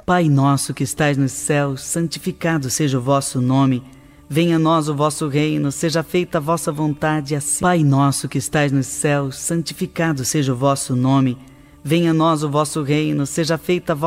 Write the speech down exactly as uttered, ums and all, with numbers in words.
Pai nosso que estais nos céus, santificado seja o vosso nome. Venha a nós o vosso reino, seja feita a vossa vontade, assim. Pai nosso que estais nos céus, santificado seja o vosso nome. Venha a nós o vosso reino, seja feita a vossa